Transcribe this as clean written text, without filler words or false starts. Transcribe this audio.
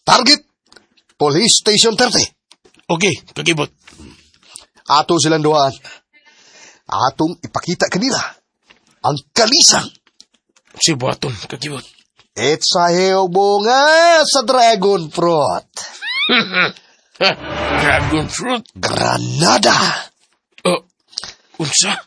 Target, Police Station 30. Okay, kakibot. Ato silang duhaan. Atong ipakita kanila ang kalisang. Si Buhaton, kakibot. It's a bunga sa dragon fruit. Dragon fruit? Granada. Unsa?